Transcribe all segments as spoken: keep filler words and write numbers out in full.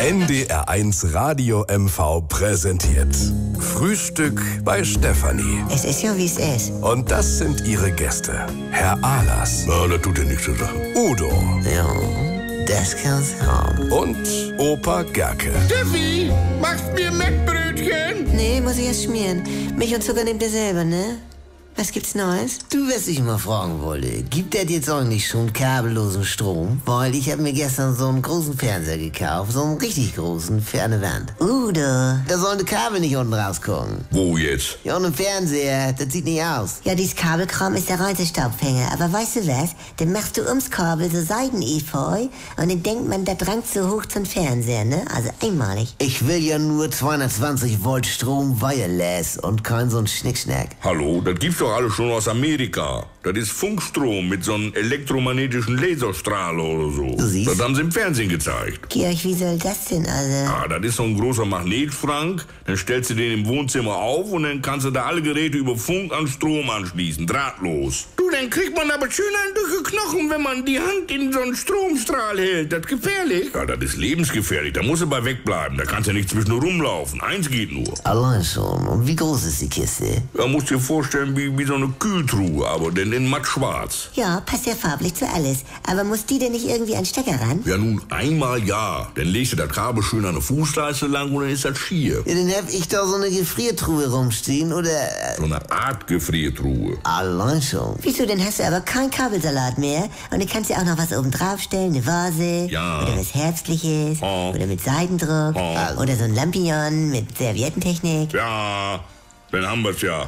N D R eins Radio M V präsentiert Frühstück bei Stefanie. Es ist ja, wie es ist. Und das sind ihre Gäste. Herr Ahlers. Na, das tut ja nichts zur Sache. Udo. Ja, das kann's haben. Und Opa Gerke. Steffi, machst mir Mettbrötchen? Nee, muss ich erst schmieren. Milch und Zucker nehmt ihr selber, ne? Was gibt's Neues? Du, was ich mal fragen wollte, gibt das jetzt eigentlich schon kabellosen Strom? Weil ich habe mir gestern so einen großen Fernseher gekauft, so einen richtig großen, für eine Wand. Udo. Da sollen die Kabel nicht unten rausgucken. Wo jetzt? Ja, und ein Fernseher, das sieht nicht aus. Ja, dieses Kabelkram ist der reinste Staubfänger. Aber weißt du was? Dann machst du ums Kabel so Seiden-Efeu und dann denkt man, da drangt so hoch zum Fernseher, ne? Also einmalig. Ich will ja nur zweihundertzwanzig Volt Strom wireless und kein so ein Schnickschnack. Hallo, das gibt's doch alles schon aus Amerika. Das ist Funkstrom mit so einem elektromagnetischen Laserstrahl oder so. Du siehst? Das haben sie im Fernsehen gezeigt. Georg, wie soll das denn also? Ah, das ist so ein großer Magnetschrank. Dann stellst du den im Wohnzimmer auf und dann kannst du da alle Geräte über Funk an Strom anschließen. Drahtlos. Du, dann kriegt man aber schön einen durch die Knochen, wenn man die Hand in so einen Stromstrahl hält. Das ist gefährlich. Ja, das ist lebensgefährlich. Da musst du bei wegbleiben. Da kannst du nicht zwischen rumlaufen. Eins geht nur. Allein schon. Und wie groß ist die Kiste? Da musst du dir vorstellen, wie, wie so eine Kühltruhe, aber denn in matt schwarz. Ja, passt ja farblich zu alles. Aber muss die denn nicht irgendwie an den Stecker ran? Ja, nun einmal ja. Dann legst du das Kabel schön an der Fußleiste lang und dann ist das schier. Ja, dann hab ich da so eine Gefriertruhe rumstehen, oder? So eine Art Gefriertruhe. Allein schon. Wieso, denn hast du aber kein Kabelsalat mehr? Und dann kannst du auch noch was oben draufstellen, eine Vase. Ja. Oder was Herzliches. Oh. Oder mit Seidendruck. Oh. Oder so ein Lampion mit Serviettentechnik. Ja, dann haben wir's ja.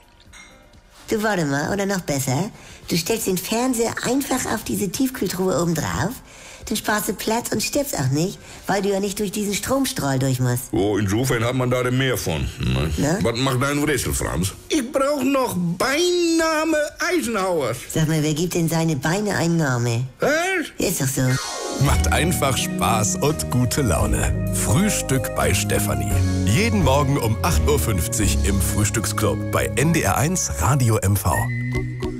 Du, warte mal, oder noch besser, du stellst den Fernseher einfach auf diese Tiefkühltruhe oben drauf, dann sparst du Platz und stirbst auch nicht, weil du ja nicht durch diesen Stromstrahl durch musst. Oh, insofern hat man da denn mehr von. Ne? Ja? Was macht dein Rätsel, Franz? Ich brauch noch Beiname Eisenhowers. Sag mal, wer gibt denn seine Beine einen Namen? Was? Ist doch so. Macht einfach Spaß und gute Laune. Frühstück bei Stefanie. Jeden Morgen um acht Uhr fünfzig im Frühstücksclub bei N D R eins Radio M V.